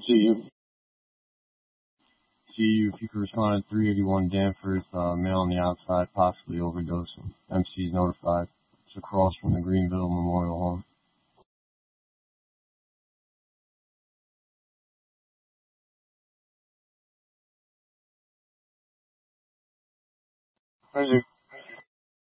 See you if you could respond at 381 Danforth, male on the outside, possibly overdosing. MC is notified. It's across from the Greenville Memorial Home. Thank you.